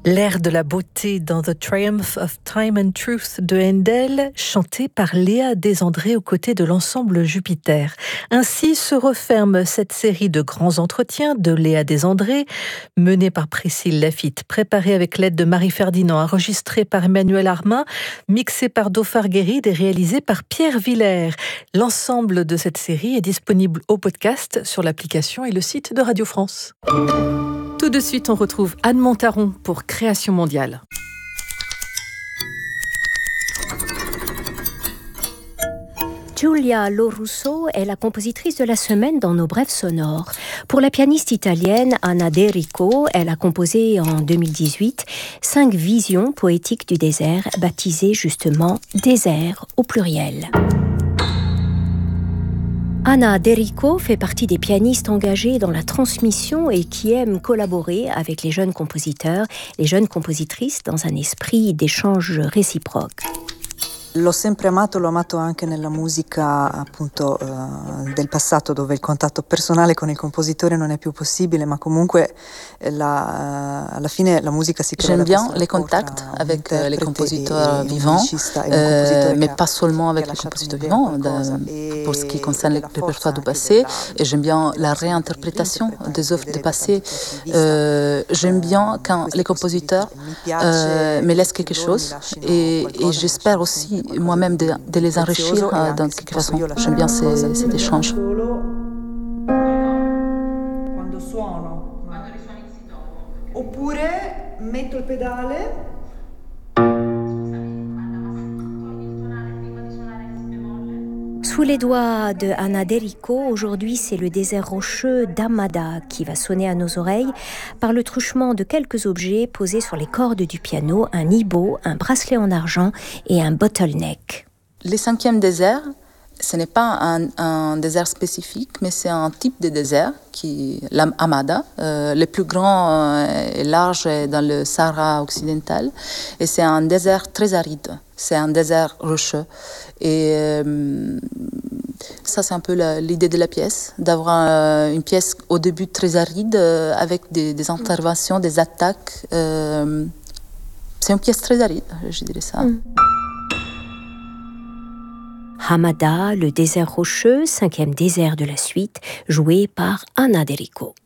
L'air de la beauté dans The Triumph of Time and Truth de Handel, chanté par Léa Desandré aux côtés de l'ensemble Jupiter. Ainsi se referme cette série de grands entretiens de Léa Desandré, menée par Priscille Laffitte, préparée avec l'aide de Marie Ferdinand, enregistrée par Emmanuel Armin, mixée par Dauphard Guéride et réalisée par Pierre Villers. L'ensemble de cette série est disponible au podcast sur l'application et le site de Radio France. Tout de suite, on retrouve Anne Montaron pour Création mondiale. Giulia Lorusso est la compositrice de la semaine dans nos brèves sonores. Pour la pianiste italienne Anna De Rico, elle a composé en 2018 5 visions poétiques du désert, baptisées justement désert au pluriel. Anna De Rico fait partie des pianistes engagés dans la transmission et qui aiment collaborer avec les jeunes compositeurs, les jeunes compositrices dans un esprit d'échange réciproque. L'ho sempre amato, l'ho amato anche nella musica appunto del passato, dove il contatto personale con il compositore non è più possibile, ma comunque alla fine la musica si crea. J'aime bien les contacts avec les compositeurs vivants, mais pas seulement avec les compositeurs vivants, pour ce qui concerne le répertoire du passé. Et j'aime bien la réinterprétation des œuvres du passé. J'aime bien quand les compositeurs me laissent quelque chose et j'espère aussi moi-même de les enrichir dans quelque façon. J'aime bien cet échange. Quando suono, quando risuoni il sitofono. Oppure metto il pedale. Sous les doigts de Anna De Rico, aujourd'hui c'est le désert rocheux d'Amada qui va sonner à nos oreilles par le truchement de quelques objets posés sur les cordes du piano, un ibo, un bracelet en argent et un bottleneck. Les 5e déserts, ce n'est pas un désert spécifique, mais c'est un type de désert, l'Amada. Le plus grand et large est dans le Sahara occidental. Et c'est un désert très aride. C'est un désert rocheux. Et ça, c'est un peu l'idée de la pièce, d'avoir une pièce au début très aride, avec des interventions, des attaques. C'est une pièce très aride, je dirais ça. Hamada, le désert rocheux, 5e désert de la suite, joué par Anna De Rico.